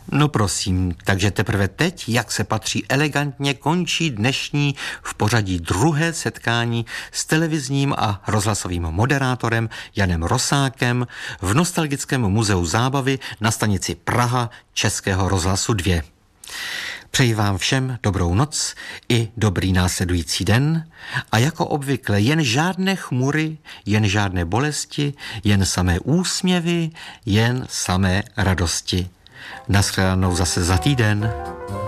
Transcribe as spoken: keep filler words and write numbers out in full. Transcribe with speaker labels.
Speaker 1: No prosím, takže teprve teď, jak se patří elegantně, končí dnešní v pořadí druhé setkání s televizním a rozhlasovým moderátorem Janem Rosákem v Nostalgickém muzeu zábavy na stanici Praha Českého rozhlasu dva. Přeji vám všem dobrou noc i dobrý následující den a jako obvykle jen žádné chmury, jen žádné bolesti, jen samé úsměvy, jen samé radosti. Nashledanou zase za týden.